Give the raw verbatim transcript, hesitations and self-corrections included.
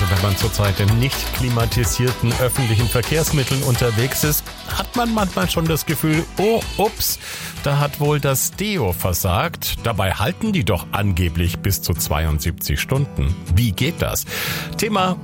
Also wenn man zurzeit in nicht klimatisierten öffentlichen Verkehrsmitteln unterwegs ist, hat man manchmal schon das Gefühl, oh, ups, da hat wohl das Deo versagt. Dabei halten die doch angeblich bis zu zweiundsiebzig Stunden. Wie geht das? Thema